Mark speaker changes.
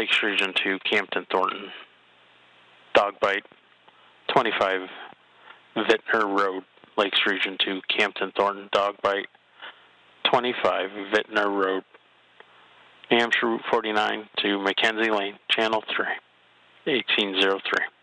Speaker 1: Lakes Region 2, Campton Thornton. Dog bite, 25 Vintner Road, Lakes Region 2, Campton Thornton. Dog bite, 25 Vintner Road. New Hampshire Route 49 to Mackenzie Lane, Channel 3, 1803.